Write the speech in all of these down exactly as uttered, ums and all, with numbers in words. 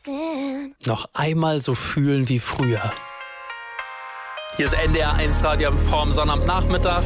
Noch einmal so fühlen wie früher. Hier ist N D R eins Radio am vorm Sonnabendnachmittag.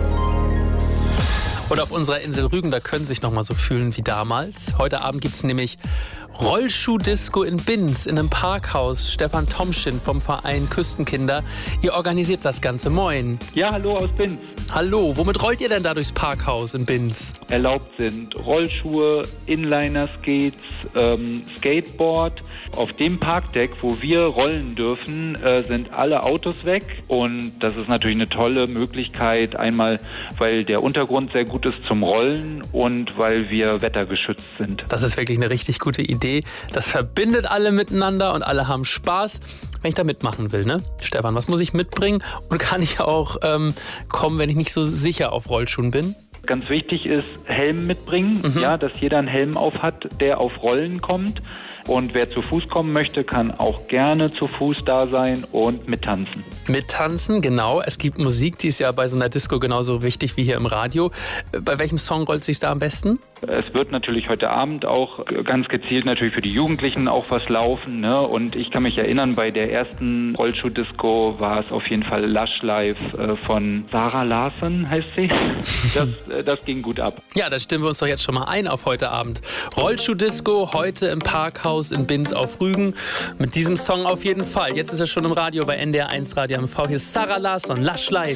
Und auf unserer Insel Rügen, da können Sie sich noch mal so fühlen wie damals. Heute Abend gibt es nämlich Rollschuh-Disco in Binz, in einem Parkhaus. Stefan Tomschin vom Verein Küstenkinder. Ihr organisiert das Ganze. Moin. Ja, hallo aus Binz. Hallo, womit rollt ihr denn da durchs Parkhaus in Binz? Erlaubt sind Rollschuhe, Inliner-Skates, ähm, Skateboard. Auf dem Parkdeck, wo wir rollen dürfen, äh, sind alle Autos weg. Und das ist natürlich eine tolle Möglichkeit. Einmal, weil der Untergrund sehr gut ist zum Rollen und weil wir wettergeschützt sind. Das ist wirklich eine richtig gute Idee. Das verbindet alle miteinander und alle haben Spaß. Wenn ich da mitmachen will, ne? Stefan, was muss ich mitbringen? Und kann ich auch ähm, kommen, wenn ich nicht so sicher auf Rollschuhen bin? Ganz wichtig ist, Helm mitbringen, mhm. ja, dass jeder einen Helm auf hat, der auf Rollen kommt. Und wer zu Fuß kommen möchte, kann auch gerne zu Fuß da sein und mittanzen. Mittanzen, genau. Es gibt Musik, die ist ja bei so einer Disco genauso wichtig wie hier im Radio. Bei welchem Song rollt es sich da am besten? Es wird natürlich heute Abend auch ganz gezielt natürlich für die Jugendlichen auch was laufen, ne? Und ich kann mich erinnern, bei der ersten Rollschuh-Disco war es auf jeden Fall Lush Live äh, von Sarah Larsen, heißt sie. Das, äh, das ging gut ab. Ja, dann stimmen wir uns doch jetzt schon mal ein auf heute Abend. Rollschuh-Disco heute im Parkhaus in Binz auf Rügen. Mit diesem Song auf jeden Fall. Jetzt ist er schon im Radio bei N D R eins Radio M V. Hier ist Sarah Larsen, Lush Live.